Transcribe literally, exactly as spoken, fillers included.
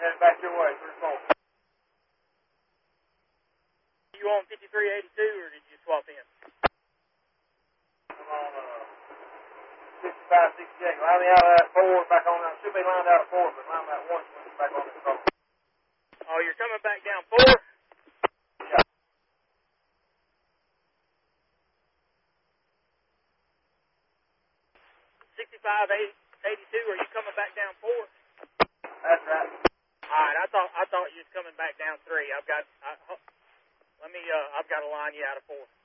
headed back your way, three four. You on fifty-three eighty-two, or did you swap in? I'm on uh, sixty-five sixty-eight. Line me out of that four, back on that. Should be lined out of four, but line that one swing back on this road. Oh, you're coming back down four? Yeah. sixty-five eighty-two, are you coming back down four? That's right. All right, I thought I thought you was coming back down three. I've got, I, let me, uh, I've got to line you out of four.